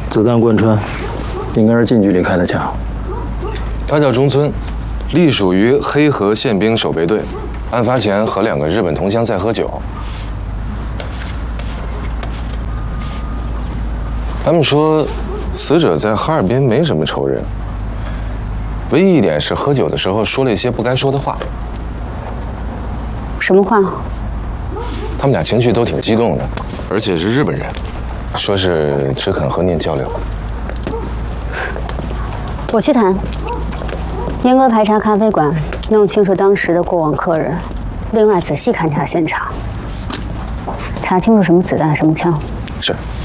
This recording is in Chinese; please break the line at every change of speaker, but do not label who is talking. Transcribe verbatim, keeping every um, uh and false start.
子弹贯穿，应该是近距离开的枪。
他叫中村，隶属于黑河宪兵守备队。案发前和两个日本同乡在喝酒。他们说，死者在哈尔滨没什么仇人，唯一一点是喝酒的时候说了一些不该说的话。
什么话？
他们俩情绪都挺激动的，而且是日本人，说是只肯和您交流。
我去谈。严格排查咖啡馆，弄清楚当时的过往客人，另外仔细勘察现场，查清楚什么子弹、什么枪。
是。